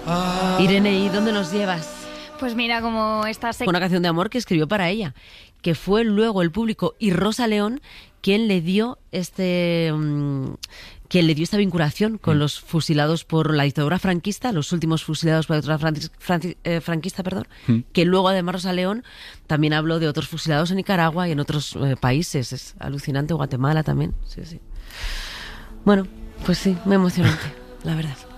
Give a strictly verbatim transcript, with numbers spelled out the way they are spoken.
Irene, ¿y dónde nos llevas? Pues mira, como esta sec- Una canción de amor que escribió para ella, que fue luego el público y Rosa León quien le dio este... Um, quien le dio esta vinculación con mm. los fusilados por la dictadura franquista, los últimos fusilados por la dictadura franquista, franqui, eh, franquista perdón, mm. que luego además Rosa León también habló de otros fusilados en Nicaragua y en otros eh, países. Es alucinante, Guatemala también. Sí, sí. Bueno, pues sí, muy emocionante, la verdad.